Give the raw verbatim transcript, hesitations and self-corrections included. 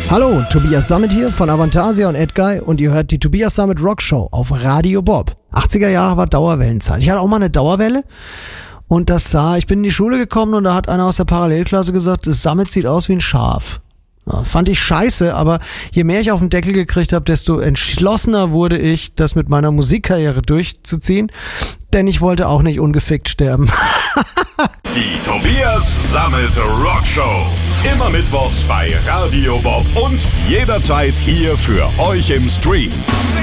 Hallo, Tobias Sammet hier von Avantasia und Edguy und ihr hört die Tobias Sammet Rock Show auf Radio Bob. achtziger Jahre war Dauerwellenzeit. Ich hatte auch mal eine Dauerwelle und das sah, ich bin in die Schule gekommen und da hat einer aus der Parallelklasse gesagt, das Sammet sieht aus wie ein Schaf. Ja, fand ich scheiße, aber je mehr ich auf den Deckel gekriegt habe, desto entschlossener wurde ich, das mit meiner Musikkarriere durchzuziehen, denn ich wollte auch nicht ungefickt sterben. Die Tobias Sammet Rock Show. Immer mittwochs bei Radio Bob und jederzeit hier für euch im Stream.